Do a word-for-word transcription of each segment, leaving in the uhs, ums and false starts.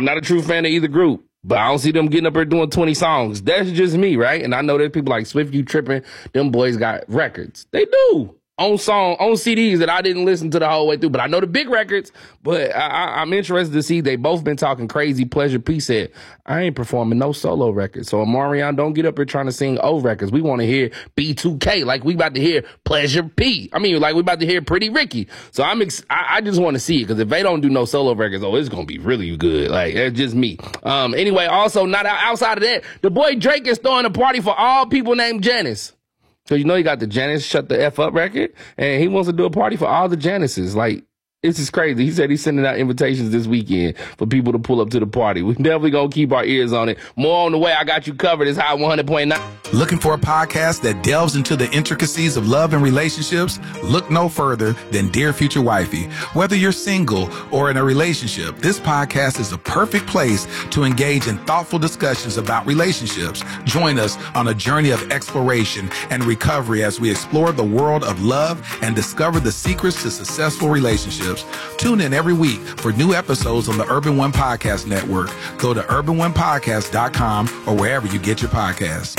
I'm not a true fan of either group, but I don't see them getting up there doing twenty songs. That's just me, right? And I know there's people like Swift, you tripping. Them boys got records. They do. On song, on C Ds that I didn't listen to the whole way through, but I know the big records. But I, I, I'm interested to see they both been talking crazy. Pleasure P said, I ain't performing no solo records. So Omarion, don't get up here trying to sing old records. We want to hear B two K, like we about to hear Pleasure P. I mean, like we about to hear Pretty Ricky. So I'm, ex- I, I just want to see it because if they don't do no solo records, oh, it's gonna be really good. Like that's just me. Um, anyway, also not outside of that, the boy Drake is throwing a party for all people named Janice. So you know he got the Janice Shut the F Up record, and he wants to do a party for all the Janices. Like, this is crazy. He said he's sending out invitations this weekend for people to pull up to the party. We definitely gonna keep our ears on it. More on the way. I got you covered. It's Hot one hundred point nine. Looking for a podcast that delves into the intricacies of love and relationships? Look no further than Dear Future Wifey. Whether you're single or in a relationship, this podcast is a perfect place to engage in thoughtful discussions about relationships. Join us on a journey of exploration and recovery as we explore the world of love and discover the secrets to successful relationships. Tune in every week for new episodes on the Urban One Podcast Network. Go to urban one podcast dot com or wherever you get your podcasts.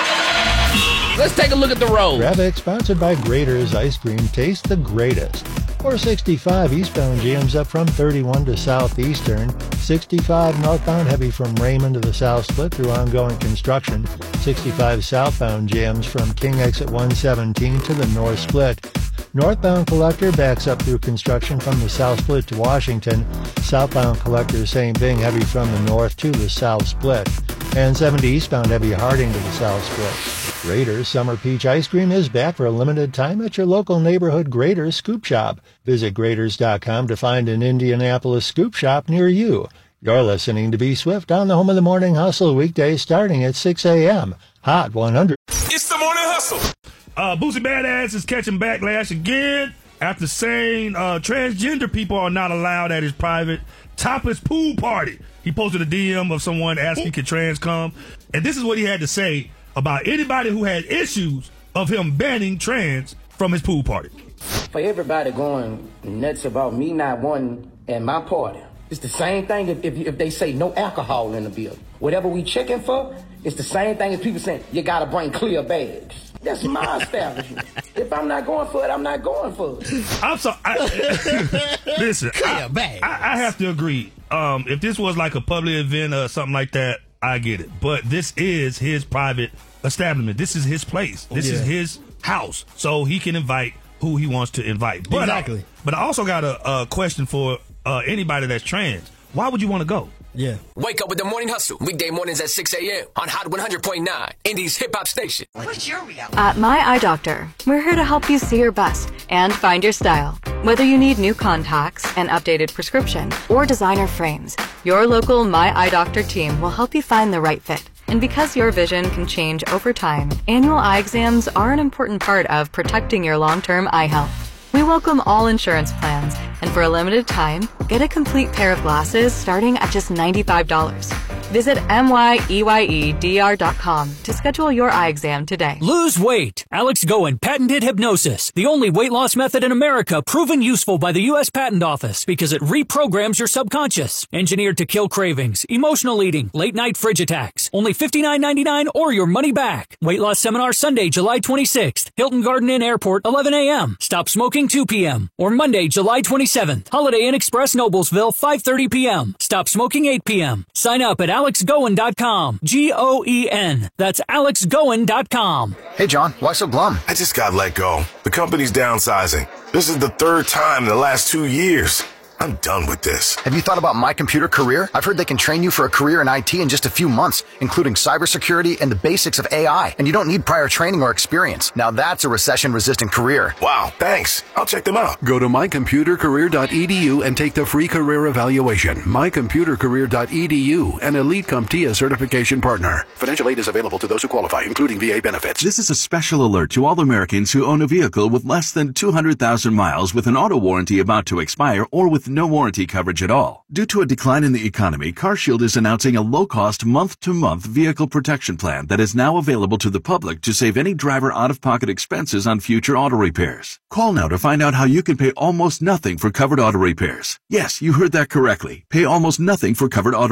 Let's take a look at the road. Traffic sponsored by Grater's Ice Cream. Taste the greatest. four sixty-five eastbound jams up from thirty-one to Southeastern. sixty-five northbound heavy from Raymond to the South Split through ongoing construction. sixty-five southbound jams from King Exit one seventeen to the North Split. Northbound collector backs up through construction from the South Split to Washington. Southbound collector, same thing, heavy from the north to the South Split. And seventy eastbound heavy Harding to the South Split. Grater's Summer Peach Ice Cream is back for a limited time at your local neighborhood Grater's Scoop Shop. Visit Graters dot com to find an Indianapolis Scoop Shop near you. You're listening to B Swift on the Home of the Morning Hustle, weekdays starting at six a.m. Hot one hundred. It's the Morning Hustle. Uh, Boosie Badass is catching backlash again after saying uh, transgender people are not allowed at his private topless pool party. He posted a D M of someone asking, can trans come? And this is what he had to say about anybody who had issues of him banning trans from his pool party. For everybody going nuts about me not wanting at my party, it's the same thing if, if, if they say no alcohol in the building. Whatever we checking for, it's the same thing as people saying, you got to bring clear bags. That's my establishment. If I'm not going for it, I'm not going for it. I'm sorry. I, listen, I, I, I have to agree. Um, if this was like a public event or something like that, I get it. But this is his private establishment. This is his place. This yeah. is his house. So he can invite who he wants to invite. But exactly. I, but I also got a, a question for uh, anybody that's trans. Why would you want to go? Yeah. Wake up with the Morning Hustle. Weekday mornings at six a.m. on Hot one hundred point nine, Indy's hip hop station. What's your reality? At My Eye Doctor, we're here to help you see your best and find your style. Whether you need new contacts, an updated prescription, or designer frames, your local My Eye Doctor team will help you find the right fit. And because your vision can change over time, annual eye exams are an important part of protecting your long-term eye health. We welcome all insurance plans, and for a limited time, get a complete pair of glasses starting at just ninety-five dollars. Visit M Y E Y E D R dot com to schedule your eye exam today. Lose weight. Alex Goen patented hypnosis, the only weight loss method in America proven useful by the U S Patent Office because it reprograms your subconscious. Engineered to kill cravings, emotional eating, late night fridge attacks. Only fifty-nine ninety-nine or your money back. Weight loss seminar Sunday, July twenty-sixth. Hilton Garden Inn Airport, eleven a.m. Stop smoking, two p.m. Or Monday, July twenty-seventh. Holiday Inn Express, Noblesville, five thirty p.m. Stop smoking, eight p.m. Sign up at alex goen dot com. G O E N. That's alex goen dot com. Hey, John, why so glum? I just got let go. The company's downsizing. This is the third time in the last two years. I'm done with this. Have you thought about My Computer Career? I've heard they can train you for a career in I T in just a few months, including cybersecurity and the basics of A I. And you don't need prior training or experience. Now that's a recession-resistant career. Wow, thanks. I'll check them out. Go to my computer career dot e d u and take the free career evaluation. my computer career dot e d u, an Elite CompTIA certification partner. Financial aid is available to those who qualify, including V A benefits. This is a special alert to all Americans who own a vehicle with less than two hundred thousand miles with an auto warranty about to expire or with no warranty coverage at all. Due to a decline in the economy, CarShield is announcing a low-cost month-to-month vehicle protection plan that is now available to the public to save any driver out-of-pocket expenses on future auto repairs. Call now to find out how you can pay almost nothing for covered auto repairs. Yes, you heard that correctly. Pay almost nothing for covered auto